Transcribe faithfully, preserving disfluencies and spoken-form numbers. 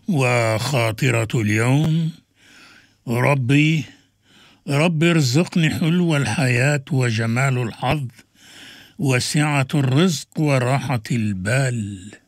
وخاطرة اليوم: ربي رب ارزقني حلو الحياة وجمال الحظ وسعة الرزق وراحة البال.